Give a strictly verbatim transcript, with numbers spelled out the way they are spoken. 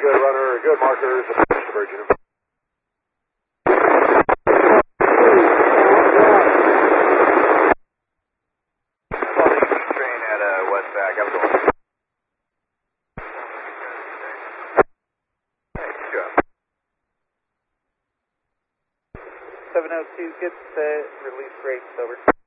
good runner, good markers, Virgin. Train at uh, West Back. Have a good one. seven oh two, get set, release rates over.